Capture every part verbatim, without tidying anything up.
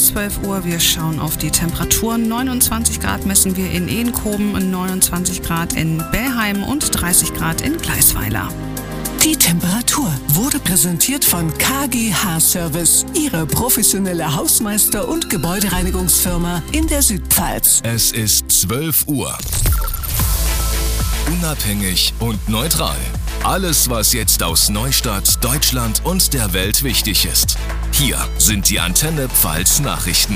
zwölf Uhr. Wir schauen auf die Temperaturen. neunundzwanzig Grad messen wir in Edenkoben, neunundzwanzig Grad in Bellheim und dreißig Grad in Gleisweiler. Die Temperatur wurde präsentiert von K G H Service, Ihre professionelle Hausmeister- und Gebäudereinigungsfirma in der Südpfalz. Es ist zwölf Uhr. Unabhängig und neutral. Alles, was jetzt aus Neustadt, Deutschland und der Welt wichtig ist. Hier sind die Antenne Pfalz Nachrichten.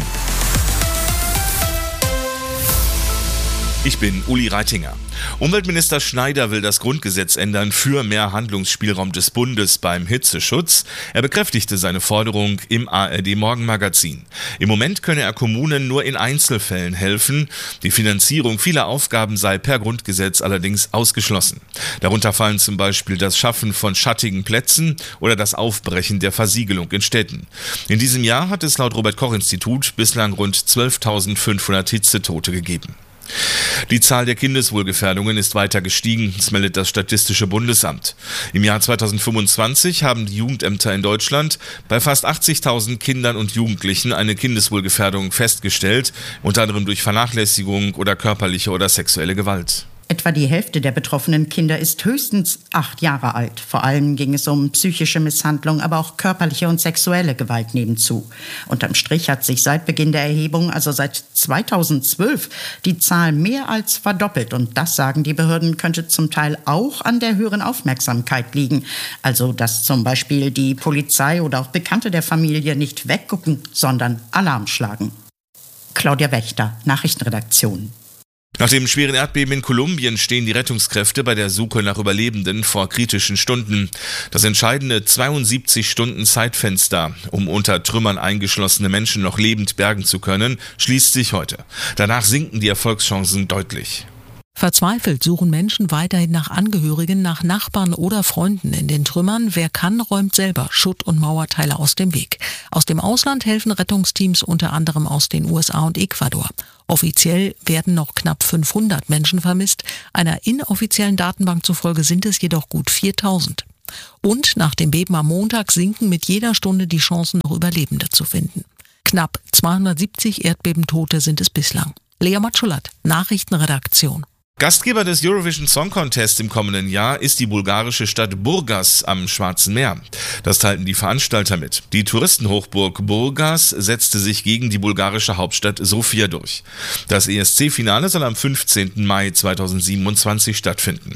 Ich bin Uli Reitinger. Umweltminister Schneider will das Grundgesetz ändern für mehr Handlungsspielraum des Bundes beim Hitzeschutz. Er bekräftigte seine Forderung im A R D-Morgenmagazin. Im Moment könne er Kommunen nur in Einzelfällen helfen. Die Finanzierung vieler Aufgaben sei per Grundgesetz allerdings ausgeschlossen. Darunter fallen zum Beispiel das Schaffen von schattigen Plätzen oder das Aufbrechen der Versiegelung in Städten. In diesem Jahr hat es laut Robert-Koch-Institut bislang rund zwölftausendfünfhundert Hitzetote gegeben. Die Zahl der Kindeswohlgefährdungen ist weiter gestiegen, das meldet das Statistische Bundesamt. Im Jahr zweitausendfünfundzwanzig haben die Jugendämter in Deutschland bei fast achtzigtausend Kindern und Jugendlichen eine Kindeswohlgefährdung festgestellt, unter anderem durch Vernachlässigung oder körperliche oder sexuelle Gewalt. Etwa die Hälfte der betroffenen Kinder ist höchstens acht Jahre alt. Vor allem ging es um psychische Misshandlung, aber auch körperliche und sexuelle Gewalt nebenzu. Unterm Strich hat sich seit Beginn der Erhebung, also seit zweitausendzwölf, die Zahl mehr als verdoppelt. Und das, sagen die Behörden, könnte zum Teil auch an der höheren Aufmerksamkeit liegen. Also, dass zum Beispiel die Polizei oder auch Bekannte der Familie nicht weggucken, sondern Alarm schlagen. Claudia Wächter, Nachrichtenredaktion. Nach dem schweren Erdbeben in Kolumbien stehen die Rettungskräfte bei der Suche nach Überlebenden vor kritischen Stunden. Das entscheidende zweiundsiebzig Stunden Zeitfenster, um unter Trümmern eingeschlossene Menschen noch lebend bergen zu können, schließt sich heute. Danach sinken die Erfolgschancen deutlich. Verzweifelt suchen Menschen weiterhin nach Angehörigen, nach Nachbarn oder Freunden in den Trümmern. Wer kann, räumt selber Schutt- und Mauerteile aus dem Weg. Aus dem Ausland helfen Rettungsteams unter anderem aus den U S A und Ecuador. Offiziell werden noch knapp fünfhundert Menschen vermisst. Einer inoffiziellen Datenbank zufolge sind es jedoch gut viertausend. Und nach dem Beben am Montag sinken mit jeder Stunde die Chancen, noch Überlebende zu finden. Knapp zweihundertsiebzig Erdbebentote sind es bislang. Lea Matschulat, Nachrichtenredaktion. Gastgeber des Eurovision Song Contest im kommenden Jahr ist die bulgarische Stadt Burgas am Schwarzen Meer. Das teilten die Veranstalter mit. Die Touristenhochburg Burgas setzte sich gegen die bulgarische Hauptstadt Sofia durch. Das E S C-Finale soll am fünfzehnten Mai zweitausendsiebenundzwanzig stattfinden.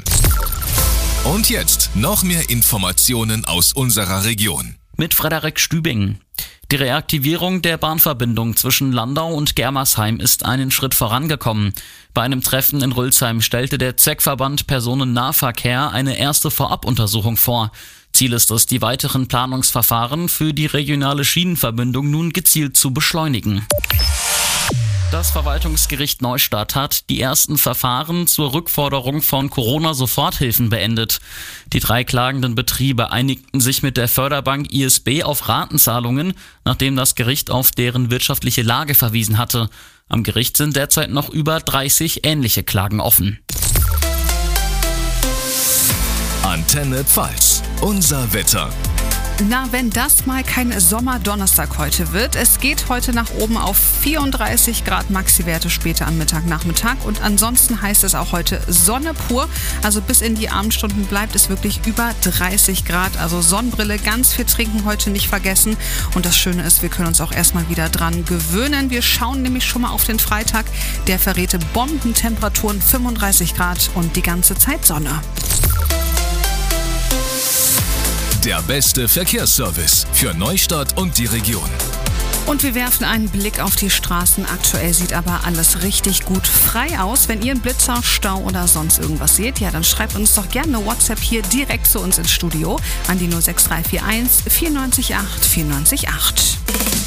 Und jetzt noch mehr Informationen aus unserer Region. Mit Frederik Stübing. Die Reaktivierung der Bahnverbindung zwischen Landau und Germersheim ist einen Schritt vorangekommen. Bei einem Treffen in Rülsheim stellte der Zweckverband Personennahverkehr eine erste Vorabuntersuchung vor. Ziel ist es, die weiteren Planungsverfahren für die regionale Schienenverbindung nun gezielt zu beschleunigen. Das Verwaltungsgericht Neustadt hat die ersten Verfahren zur Rückforderung von Corona-Soforthilfen beendet. Die drei klagenden Betriebe einigten sich mit der Förderbank I S B auf Ratenzahlungen, nachdem das Gericht auf deren wirtschaftliche Lage verwiesen hatte. Am Gericht sind derzeit noch über dreißig ähnliche Klagen offen. Antenne Pfalz, unser Wetter. Na, wenn das mal kein Sommerdonnerstag heute wird. Es geht heute nach oben auf vierunddreißig Grad Maxi-Werte später am Mittag, Nachmittag. Und ansonsten heißt es auch heute Sonne pur. Also bis in die Abendstunden bleibt es wirklich über dreißig Grad. Also Sonnenbrille, ganz viel trinken heute nicht vergessen. Und das Schöne ist, wir können uns auch erstmal wieder dran gewöhnen. Wir schauen nämlich schon mal auf den Freitag. Der verrät Bombentemperaturen, fünfunddreißig Grad und die ganze Zeit Sonne. Der beste Verkehrsservice für Neustadt und die Region. Und wir werfen einen Blick auf die Straßen. Aktuell sieht aber alles richtig gut frei aus. Wenn ihr einen Blitzer, Stau oder sonst irgendwas seht, ja, dann schreibt uns doch gerne eine WhatsApp hier direkt zu uns ins Studio an die null sechs drei vier eins vier neun acht vier neun acht.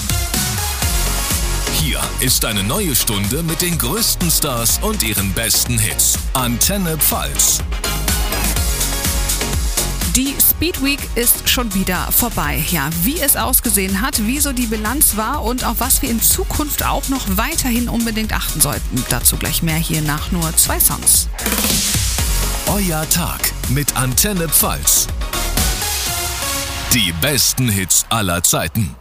Hier ist eine neue Stunde mit den größten Stars und ihren besten Hits. Antenne Pfalz. Die Speed Week ist schon wieder vorbei. Ja, wie es ausgesehen hat, wie so die Bilanz war und auf was wir in Zukunft auch noch weiterhin unbedingt achten sollten. Dazu gleich mehr hier nach nur zwei Songs. Euer Tag mit Antenne Pfalz. Die besten Hits aller Zeiten.